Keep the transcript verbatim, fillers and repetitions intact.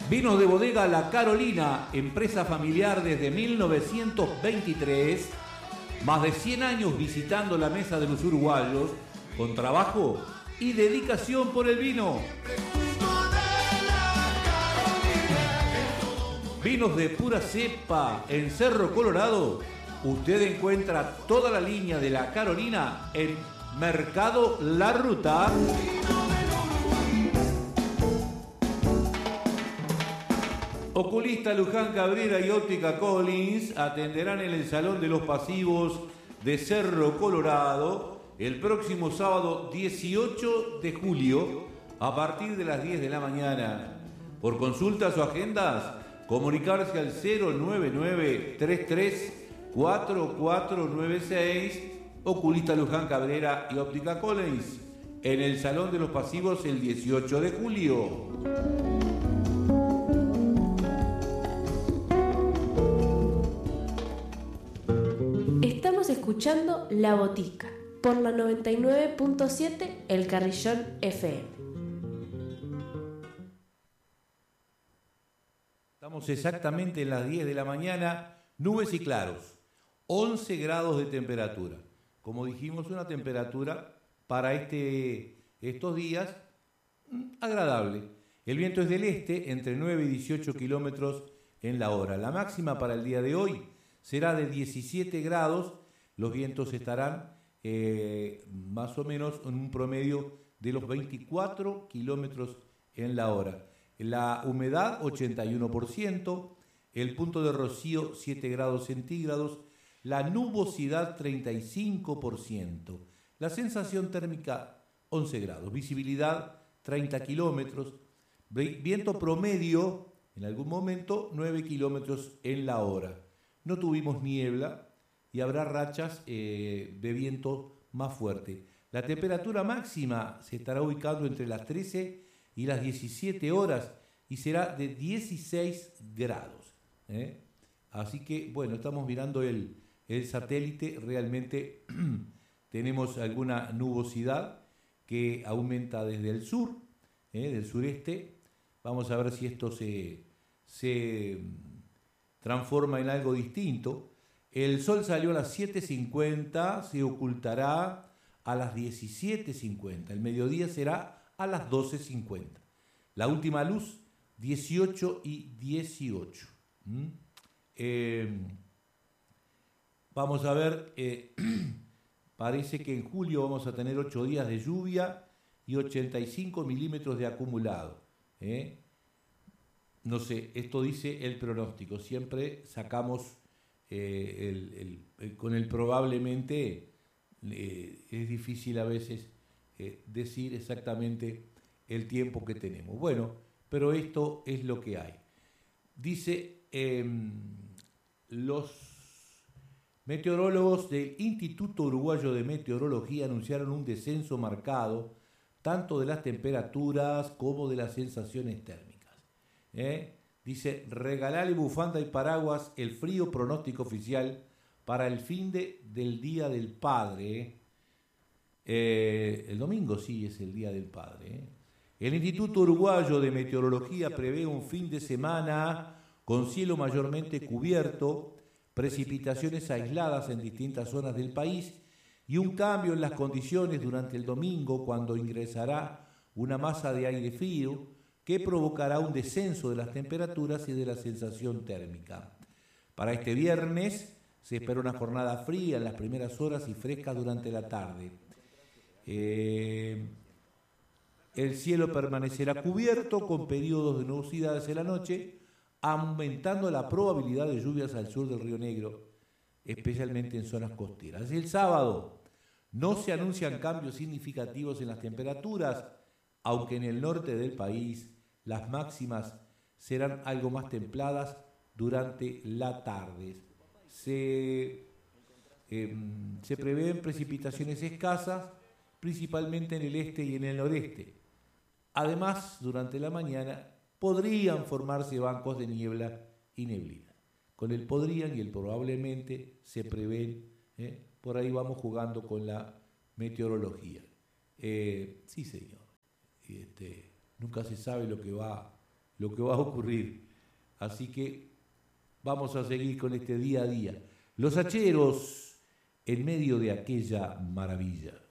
Vinos de bodega La Carolina, empresa familiar desde mil novecientos veintitrés, más de cien años visitando la mesa de los uruguayos, con trabajo y dedicación por el vino. Vinos de pura cepa en Cerro Colorado. Usted encuentra toda la línea de La Carolina en Mercado La Ruta. Oculista Luján Cabrera y Óptica Collins atenderán en el Salón de los Pasivos de Cerro Colorado el próximo sábado dieciocho de julio a partir de las diez de la mañana. Por consultas o agendas, comunicarse al cero nueve nueve tres tres cuatro cuatro nueve seis. Oculista Luján Cabrera y Óptica Collins en el Salón de los Pasivos el dieciocho de julio. Estamos escuchando La Botica por la noventa y nueve punto siete El Carrillón F M. Estamos exactamente en las diez de la mañana, nubes y claros, once grados de temperatura. Como dijimos, una temperatura para este, estos días agradable. El viento es del este, entre nueve y dieciocho kilómetros en la hora. La máxima para el día de hoy será de diecisiete grados, los vientos estarán eh, más o menos en un promedio de los veinticuatro kilómetros en la hora. La humedad ochenta y uno por ciento, el punto de rocío siete grados centígrados, la nubosidad treinta y cinco por ciento, la sensación térmica once grados, visibilidad treinta kilómetros, viento promedio en algún momento nueve kilómetros en la hora. No tuvimos niebla y habrá rachas eh, de viento más fuerte. La temperatura máxima se estará ubicando entre las trece y las diecisiete horas y será de dieciséis grados. ¿eh? Así que, bueno, estamos mirando el, el satélite. Realmente tenemos alguna nubosidad que aumenta desde el sur, ¿eh? del sureste. Vamos a ver si esto se... se transforma en algo distinto. El sol salió a las siete cincuenta, se ocultará a las diecisiete cincuenta. El mediodía será a las doce cincuenta. La última luz, dieciocho y dieciocho. ¿Mm? Eh, vamos a ver, eh, parece que en julio vamos a tener ocho días de lluvia y ochenta y cinco milímetros de acumulado. ¿eh? No sé, esto dice el pronóstico. Siempre sacamos eh, el, el, el, con el probablemente. Eh, es difícil a veces eh, decir exactamente el tiempo que tenemos. Bueno, pero esto es lo que hay. Dice, eh, los meteorólogos del Instituto Uruguayo de Meteorología anunciaron un descenso marcado tanto de las temperaturas como de las sensaciones térmicas. ¿Eh? Dice, regalale bufanda y paraguas, el frío pronóstico oficial para el fin de, del Día del Padre. ¿eh? Eh, el domingo sí es el Día del Padre. ¿eh? El Instituto Uruguayo de Meteorología prevé un fin de semana con cielo mayormente cubierto, precipitaciones aisladas en distintas zonas del país y un cambio en las condiciones durante el domingo cuando ingresará una masa de aire frío que provocará un descenso de las temperaturas y de la sensación térmica. Para este viernes se espera una jornada fría en las primeras horas y fresca durante la tarde. Eh, el cielo permanecerá cubierto con periodos de nubosidades en la noche, aumentando la probabilidad de lluvias al sur del Río Negro, especialmente en zonas costeras. El sábado no se anuncian cambios significativos en las temperaturas, aunque en el norte del país las máximas serán algo más templadas durante la tarde. Se, eh, se prevén precipitaciones escasas, principalmente en el este y en el noreste. Además, durante la mañana podrían formarse bancos de niebla y neblina. Con el podrían y el probablemente se prevén, ¿eh? por ahí vamos jugando con la meteorología. Eh, sí, señor. Este, Nunca se sabe lo que va lo que va a ocurrir. Así que vamos a seguir con este día a día. Los hacheros en medio de aquella maravilla.